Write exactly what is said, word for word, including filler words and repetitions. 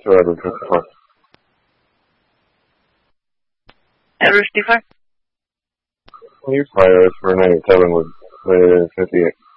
two out of fifty-four. Average D five? Your fire for ninety-seven was uh, fifty-eight.